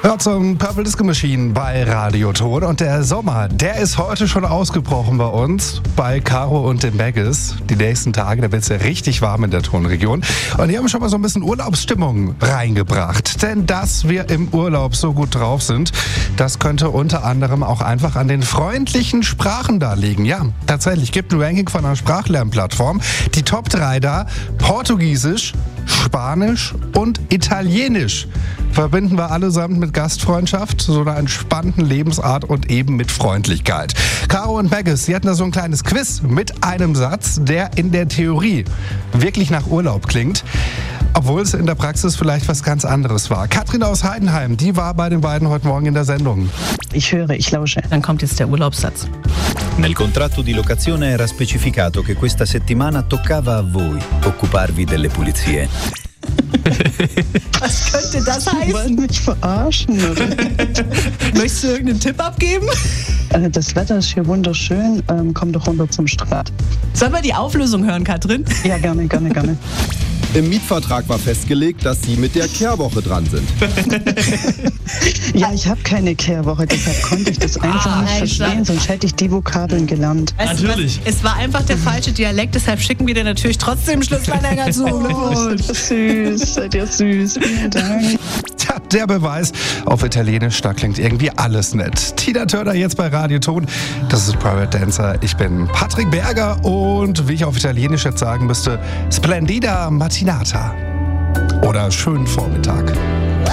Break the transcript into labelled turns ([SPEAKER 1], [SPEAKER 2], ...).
[SPEAKER 1] Hört zum Purple Disco Machine bei Radio Ton. Und der Sommer, der ist heute schon ausgebrochen bei uns, bei Caro und den Bagges. Die nächsten Tage, da wird es ja richtig warm in der Tonregion. Und die haben schon mal so ein bisschen Urlaubsstimmung reingebracht. Denn dass wir im Urlaub so gut drauf sind, das könnte unter anderem auch einfach an den freundlichen Sprachen da liegen. Ja, tatsächlich, gibt ein Ranking von einer Sprachlernplattform. Die Top 3 da: Portugiesisch, Spanisch und Italienisch. Verbinden wir allesamt mit Gastfreundschaft, so einer entspannten Lebensart und eben mit Freundlichkeit. Caro und Bagges, sie hatten da so ein kleines Quiz mit einem Satz, der in der Theorie wirklich nach Urlaub klingt, obwohl es in der Praxis vielleicht was ganz anderes war. Katrin aus Heidenheim, die war bei den beiden heute Morgen in der Sendung.
[SPEAKER 2] Ich höre, ich lausche.
[SPEAKER 3] Dann kommt jetzt der Urlaubssatz.
[SPEAKER 4] Nel contratto di locazione era specificato che questa settimana toccava a voi occuparvi delle pulizie.
[SPEAKER 3] Was könnte das heißen?
[SPEAKER 2] Wollen mich verarschen, oder?
[SPEAKER 3] Möchtest du irgendeinen Tipp abgeben?
[SPEAKER 2] Das Wetter ist hier wunderschön. Komm doch runter zum Strand.
[SPEAKER 3] Sollen wir die Auflösung hören, Katrin?
[SPEAKER 2] Ja, gerne.
[SPEAKER 5] Im Mietvertrag war festgelegt, dass Sie mit der Kehrwoche dran sind.
[SPEAKER 2] Ja, ich habe keine Kehrwoche, deshalb konnte ich das einfach nicht verstehen, sonst hätte ich die Vokabeln gelernt.
[SPEAKER 3] Natürlich. Es war einfach der falsche Dialekt, deshalb schicken wir dir natürlich trotzdem Schlüsselanhänger zu.
[SPEAKER 2] Oh, süß, seid ihr süß. Vielen Dank.
[SPEAKER 1] Tja, der Beweis, auf Italienisch, da klingt irgendwie alles nett. Tina Turner jetzt bei Radio Ton. Das ist Private Dancer. Ich bin Patrick Berger und wie ich auf Italienisch jetzt sagen müsste, Splendida Mattinata. Oder schönen Vormittag.